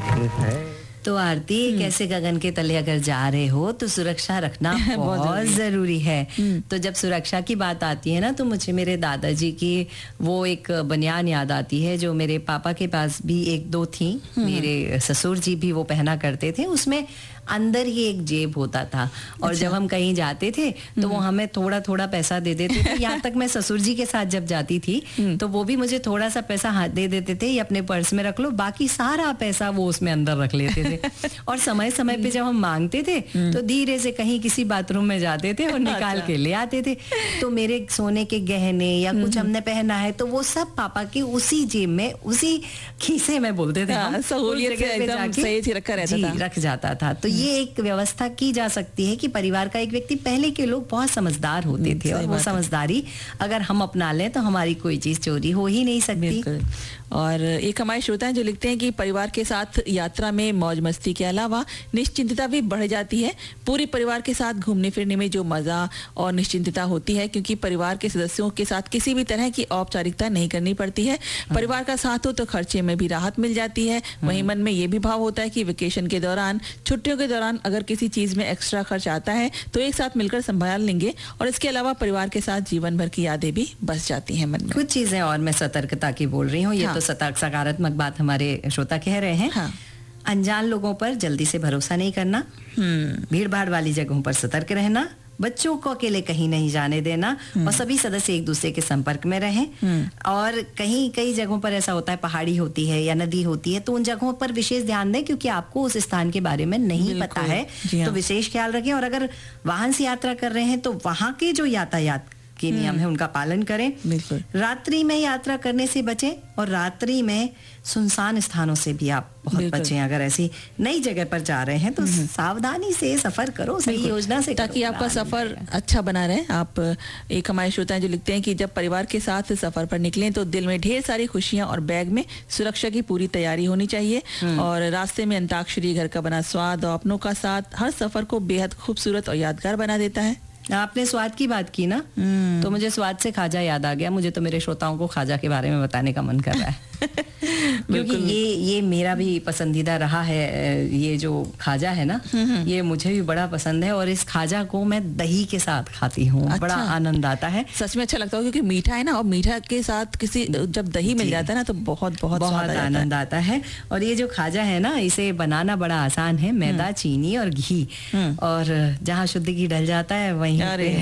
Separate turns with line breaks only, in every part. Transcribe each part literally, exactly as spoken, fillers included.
एक है।
तो आरती, कैसे गगन के तले अगर जा रहे हो तो सुरक्षा रखना बहुत जरूरी है। तो जब सुरक्षा की बात आती है ना, तो मुझे मेरे दादाजी की वो एक बनियान याद आती है जो मेरे पापा के पास भी एक दो थी, मेरे ससुर जी भी वो पहना करते थे। उसमें अंदर ही एक जेब होता था और अच्छा। जब हम कहीं जाते थे तो वो हमें थोड़ा थोड़ा पैसा दे देते थे। यहाँ तक मैं ससुर जी के साथ जब जाती थी तो वो भी मुझे थोड़ा सा पैसा हाथ दे देते थे, ये अपने पर्स में रख लो, बाकी सारा पैसा वो उसमें अंदर रख लेते थे। और समय समय पे जब हम मांगते थे तो धीरे से कहीं किसी बाथरूम में जाते थे और निकाल अच्छा। के ले आते थे। तो मेरे सोने के गहने या कुछ हमने पहना है तो वो सब पापा के उसी जेब में, उसी खीसे में बोलते थे,
हाँ, सहूलियत से एकदम सही से रखा रहता था,
रख जाता था। तो ये एक व्यवस्था की जा सकती है कि परिवार का एक व्यक्ति, पहले के लोग बहुत समझदार होते थे और वो समझदारी अगर हम अपना लें तो हमारी कोई चीज चोरी हो ही नहीं सकती।
और एक हमारे श्रोता हैं जो लिखते हैं कि परिवार के साथ यात्रा में मौज मस्ती के अलावा निश्चिंतता भी बढ़ जाती है। पूरे परिवार के साथ घूमने फिरने में जो मजा और निश्चिंतता होती है, क्योंकि परिवार के सदस्यों के साथ किसी भी तरह की औपचारिकता नहीं करनी पड़ती है। परिवार का साथ हो तो खर्चे में भी राहत मिल जाती है। वहीं मन में ये भी भाव होता है कि वेकेशन के दौरान, छुट्टियों के दौरान अगर किसी चीज में एक्स्ट्रा खर्च आता है तो एक साथ मिलकर संभाल लेंगे। और इसके अलावा परिवार के साथ जीवन भर की यादें भी बस जाती हैं मन में।
कुछ चीजें और मैं सतर्कता की बोल रही हूँ, ये हाँ। तो सकारात्मक बात हमारे श्रोता कह रहे हैं। हाँ। अनजान लोगों पर जल्दी से भरोसा नहीं करना, भीड़ भाड़ वाली जगहों पर सतर्क रहना, बच्चों को अकेले कहीं नहीं जाने देना और सभी सदस्य एक दूसरे के संपर्क में रहें। और कहीं कई जगहों पर ऐसा होता है, पहाड़ी होती है या नदी होती है, तो उन जगहों पर विशेष ध्यान दें क्योंकि आपको उस स्थान के बारे में नहीं पता है, तो विशेष ख्याल रखें। और अगर वाहन से यात्रा कर रहे हैं तो वहां के जो यातायात के नियम है उनका पालन करें। रात्रि में यात्रा करने से बचें और रात्रि में सुनसान स्थानों से भी आप बहुत बचें। अगर ऐसी नई जगह पर जा रहे हैं तो सावधानी से सफर करो, सही योजना से,
ताकि आपका सफर अच्छा बना रहे। आप एक हमारे श्रोता हैं जो लिखते हैं कि जब परिवार के साथ सफर पर निकलें तो दिल में ढेर सारी खुशियां और बैग में सुरक्षा की पूरी तैयारी होनी चाहिए। और रास्ते में अंताक्षरी, घर का बना स्वाद और अपनों का साथ हर सफर को बेहद खूबसूरत और यादगार बना देता है।
आपने स्वाद की बात की ना, तो मुझे स्वाद से खाजा याद आ गया। मुझे तो मेरे श्रोताओं को खाजा के बारे में बताने का मन कर रहा है क्योंकि ये ये मेरा भी पसंदीदा रहा है। ये जो खाजा है ना, ये मुझे भी बड़ा पसंद है और इस खाजा को मैं दही के साथ खाती हूँ। अच्छा। बड़ा आनंद आता है,
सच में अच्छा लगता है क्योंकि मीठा है ना, और मीठा के साथ किसी जब दही मिल जाता है ना तो बहुत बहुत
बहुत आनंद आता है। और ये जो खाजा है ना, इसे बनाना बड़ा आसान है। मैदा, चीनी और घी, और जहाँ शुद्ध घी डल जाता है वहीं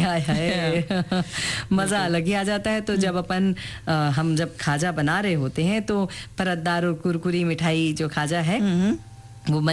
मजा अलग ही आ जाता है। तो जब अपन हम जब खाजा बना रहे होते हैं तो परतदार और कुरकुरी मिठाई जो खाजा है वो